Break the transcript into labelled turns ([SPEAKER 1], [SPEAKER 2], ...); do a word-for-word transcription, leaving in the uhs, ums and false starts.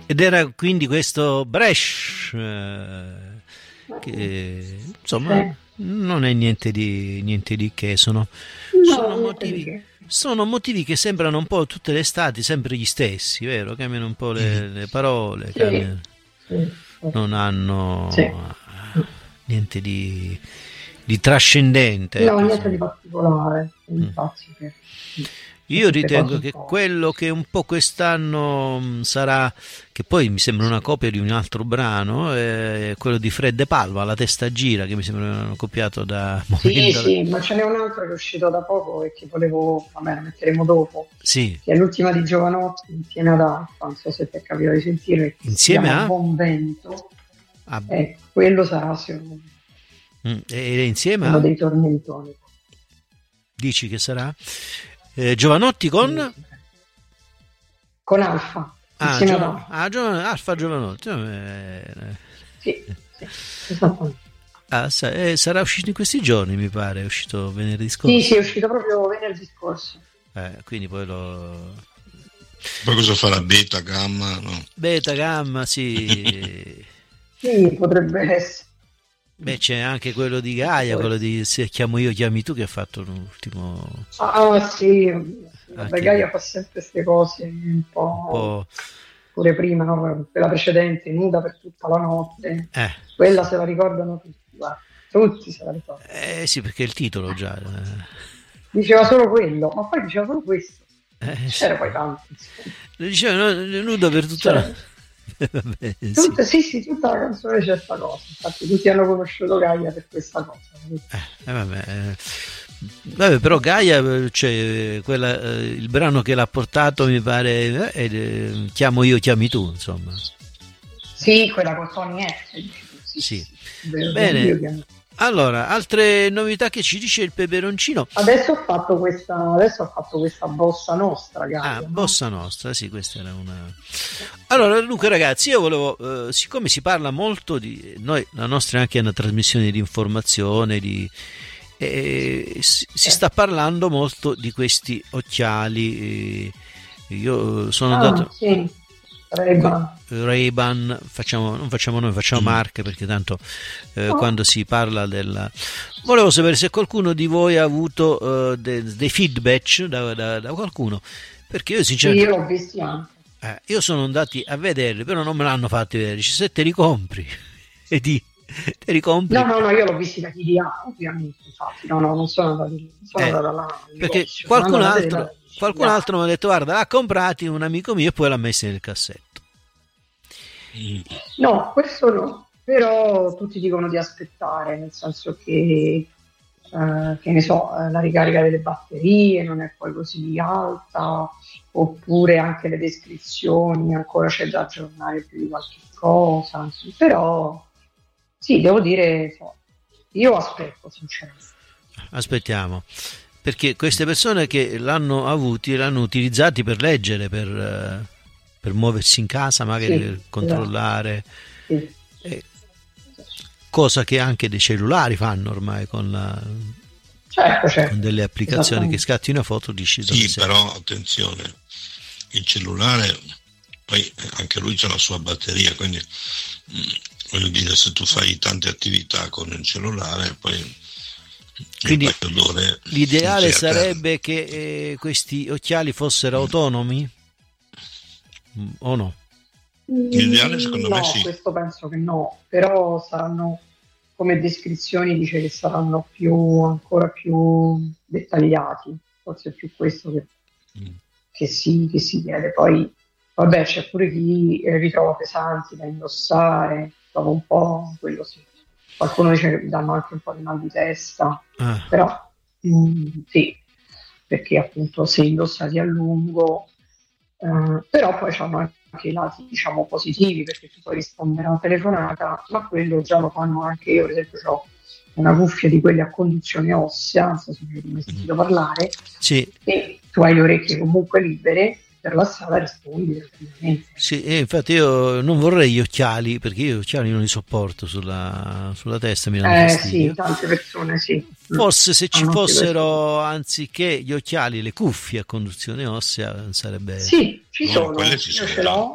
[SPEAKER 1] Ed era quindi questo Bresh, eh, che insomma
[SPEAKER 2] Sì.
[SPEAKER 1] non è niente di, niente di che, sono,
[SPEAKER 2] No,
[SPEAKER 1] sono
[SPEAKER 2] niente di
[SPEAKER 1] motivi,
[SPEAKER 2] che.
[SPEAKER 1] sono motivi che sembrano un po' tutte le estati, sempre gli stessi, vero? Cambiano un po' le, le parole,
[SPEAKER 2] Sì,
[SPEAKER 1] cambiano,
[SPEAKER 2] sì, sì.
[SPEAKER 1] non
[SPEAKER 2] Sì.
[SPEAKER 1] hanno niente di, di trascendente,
[SPEAKER 2] No,
[SPEAKER 1] ecco,
[SPEAKER 2] niente di
[SPEAKER 1] insomma.
[SPEAKER 2] particolare,
[SPEAKER 1] Mm.
[SPEAKER 2] infatti, che- sono
[SPEAKER 1] Io
[SPEAKER 2] tutte cose
[SPEAKER 1] ritengo
[SPEAKER 2] un
[SPEAKER 1] che
[SPEAKER 2] po'.
[SPEAKER 1] quello che un po' quest'anno mh, sarà, che poi mi sembra una copia di un altro brano, è quello di Fred De Palma, La testa gira, che mi sembra copiato da
[SPEAKER 2] Sì,
[SPEAKER 1] Momento.
[SPEAKER 2] sì, ma ce n'è un altro che è uscito da poco e che volevo, vabbè, lo metteremo dopo,
[SPEAKER 1] Sì,
[SPEAKER 2] che è l'ultima di Giovanotti insieme ad Alfa, non so se ti è capitato di sentire, che si
[SPEAKER 1] insieme
[SPEAKER 2] chiama
[SPEAKER 1] a,
[SPEAKER 2] Buon Vento,
[SPEAKER 1] a-
[SPEAKER 2] e quello sarà secondo me
[SPEAKER 1] mm, e insieme
[SPEAKER 2] uno
[SPEAKER 1] a,
[SPEAKER 2] dei tormentoni.
[SPEAKER 1] dici che sarà? Eh, Giovanotti
[SPEAKER 2] Sì,
[SPEAKER 1] con,
[SPEAKER 2] sì. Con Alfa,
[SPEAKER 1] ah,
[SPEAKER 2] insieme ad
[SPEAKER 1] Giova-
[SPEAKER 2] Alfa.
[SPEAKER 1] ah, Giova- Alfa Giovanotti. Eh,
[SPEAKER 2] Sì, sì, esattamente.
[SPEAKER 1] ah, sa- eh, sarà uscito in questi giorni, mi pare, è uscito venerdì
[SPEAKER 2] Sì, sì,
[SPEAKER 1] scorso.
[SPEAKER 2] è uscito proprio venerdì scorso.
[SPEAKER 1] Eh, quindi poi lo...
[SPEAKER 3] Poi cosa farà? Beta, gamma? No.
[SPEAKER 1] Beta, gamma, sì.
[SPEAKER 2] Sì, potrebbe essere.
[SPEAKER 1] Beh, c'è anche quello di Gaia, quello di Se chiamo io, chiami tu, che ha fatto un ultimo...
[SPEAKER 2] Ah, sì, sì, vabbè,
[SPEAKER 1] Anche
[SPEAKER 2] Gaia fa sempre queste cose un
[SPEAKER 1] un
[SPEAKER 2] po',
[SPEAKER 1] po'...
[SPEAKER 2] pure prima, no? Quella precedente, nuda per tutta la notte,
[SPEAKER 1] Eh,
[SPEAKER 2] quella se la ricordano tutti, guarda, tutti se la ricordano.
[SPEAKER 1] eh sì, perché il titolo già... eh,
[SPEAKER 2] Diceva solo quello, ma poi diceva solo questo,
[SPEAKER 1] eh, sì.
[SPEAKER 2] c'era poi tanto, insomma.
[SPEAKER 1] Lo diceva, no, nudo per tutta la...
[SPEAKER 2] Cioè,
[SPEAKER 1] Vabbè, sì.
[SPEAKER 2] tutta, sì, sì, tutta la canzone c'è sta cosa, infatti tutti hanno conosciuto Gaia per questa cosa.
[SPEAKER 1] Eh, vabbè, eh. Vabbè, però Gaia, eh, cioè, quella, eh, il brano che l'ha portato, mi pare, eh, è, eh, Chiamo io, chiami tu, insomma.
[SPEAKER 2] Sì, quella con Tony F, dici tu, sì,
[SPEAKER 1] Sì.
[SPEAKER 2] sì, sì, vero,
[SPEAKER 1] Bene.
[SPEAKER 2] io che-
[SPEAKER 1] Allora, altre novità che ci dice il peperoncino?
[SPEAKER 2] Adesso ho fatto questa, adesso ho fatto questa bossa nostra, Gaia,
[SPEAKER 1] Ah,
[SPEAKER 2] no?
[SPEAKER 1] Bossa Nostra, sì, questa era una... Allora, dunque ragazzi, io volevo, eh, siccome si parla molto di... Noi, la nostra è anche una trasmissione di informazione, di... eh, si, si sta parlando molto di questi occhiali. eh, io sono
[SPEAKER 2] Ah,
[SPEAKER 1] andato...
[SPEAKER 2] sì, Ray-Ban.
[SPEAKER 1] Ray-Ban, facciamo, non facciamo noi, facciamo marche, perché tanto eh,
[SPEAKER 2] No.
[SPEAKER 1] quando si parla del... Volevo sapere se qualcuno di voi ha avuto eh, de- dei feedback da, da- da qualcuno, perché io
[SPEAKER 2] Sì,
[SPEAKER 1] sinceramente...
[SPEAKER 2] io l'ho visto anche.
[SPEAKER 1] eh, io sono andati a vederli, però non me l'hanno fatti vedere. Dice, se te li compri, e di, te li compri,
[SPEAKER 2] No, no, no, io l'ho visto da chi di ha, ovviamente, infatti, no, no, non sono andato lì, non sono
[SPEAKER 1] Eh,
[SPEAKER 2] andata là, al
[SPEAKER 1] perché
[SPEAKER 2] negozio, sono
[SPEAKER 1] qualcun
[SPEAKER 2] andata a vedere
[SPEAKER 1] altro,
[SPEAKER 2] da chi di
[SPEAKER 1] qualcun
[SPEAKER 2] ha.
[SPEAKER 1] altro mi ha detto, guarda, l'ha comprati un amico mio e poi l'ha messo nel cassetto.
[SPEAKER 2] No, questo no, però tutti dicono di aspettare, nel senso che, eh, che ne so, eh, la ricarica delle batterie non è poi così alta, oppure anche le descrizioni, ancora c'è da aggiornare più di qualche cosa, insomma. Però sì, devo dire, so, io aspetto sinceramente.
[SPEAKER 1] Aspettiamo, perché queste persone che l'hanno avuti l'hanno utilizzati per leggere, per, eh, per muoversi in casa, magari
[SPEAKER 2] Sì,
[SPEAKER 1] per controllare,
[SPEAKER 2] Sì.
[SPEAKER 1] eh, cosa che anche dei cellulari fanno ormai con, la,
[SPEAKER 2] Certo, certo.
[SPEAKER 1] con delle applicazioni che
[SPEAKER 2] Esattamente.
[SPEAKER 1] scatti una foto, dici dove
[SPEAKER 3] Sì,
[SPEAKER 1] sei.
[SPEAKER 3] però attenzione, il cellulare, poi anche lui c'ha la sua batteria, quindi mh, voglio dire, se tu fai tante attività con il cellulare, poi
[SPEAKER 1] Quindi
[SPEAKER 3] il paio d'ore
[SPEAKER 1] l'ideale
[SPEAKER 3] sei a terra.
[SPEAKER 1] sarebbe che eh, questi occhiali fossero autonomi Mm, o no?
[SPEAKER 3] L'ideale secondo
[SPEAKER 2] no,
[SPEAKER 3] me sì.
[SPEAKER 2] questo penso che no, però saranno, come descrizioni dice che saranno più, ancora più dettagliati, forse è più questo che,
[SPEAKER 3] Mm.
[SPEAKER 2] che si, che si chiede. Poi, vabbè, c'è pure chi eh, li trova pesanti da indossare, trova un po', quello sì. Qualcuno dice che danno anche un po' di mal di testa,
[SPEAKER 1] Ah,
[SPEAKER 2] però mm, sì, perché appunto se indossati a lungo. Eh, però poi hanno anche i lati diciamo positivi perché tu puoi rispondere a una telefonata, ma quello già lo fanno anche io, per esempio ho una cuffia di quelle a conduzione ossea, non so se ne hai mai sentito parlare,
[SPEAKER 1] sì,
[SPEAKER 2] e tu hai le orecchie comunque libere, per la strada rispondi tranquillamente.
[SPEAKER 1] sì, e infatti io non vorrei gli occhiali, perché io gli occhiali non li sopporto sulla, sulla testa, mi danno
[SPEAKER 2] Eh
[SPEAKER 1] fastidio.
[SPEAKER 2] sì, tante persone sì.
[SPEAKER 1] Forse se ci
[SPEAKER 2] Hanno anche
[SPEAKER 1] fossero, anziché gli occhiali, le cuffie a conduzione ossea, sarebbe...
[SPEAKER 2] questo. Sì, ci
[SPEAKER 3] No,
[SPEAKER 2] sono,
[SPEAKER 3] quelle ci
[SPEAKER 2] io
[SPEAKER 3] sono
[SPEAKER 2] ce l'ho,